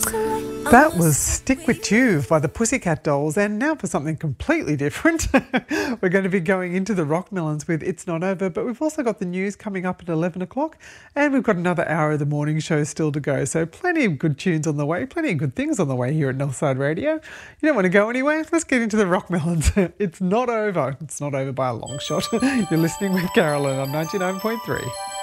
That was Stick With You by the Pussycat Dolls, and now for something completely different. We're going to be going into the Rockmelons with It's Not Over, but we've also got the news coming up at 11 o'clock, and we've got another hour of the morning show still to go, so plenty of good tunes on the way, plenty of good things on the way here at Northside Radio. You don't want to go anywhere? Let's get into the Rockmelons. It's not over. It's not over by a long shot. You're listening with Carolyn on 99.3.